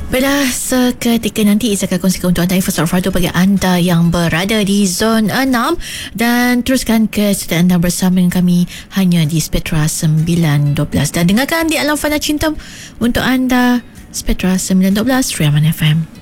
Baiklah, seketika nanti saya akan kongsikan untuk anda info bagi anda yang berada di zon 6 dan teruskan kesedaran anda bersama dengan kami hanya di Spectra 912 dan dengarkan di Alam Fana Cinta untuk anda Spectra 912 Riaman FM.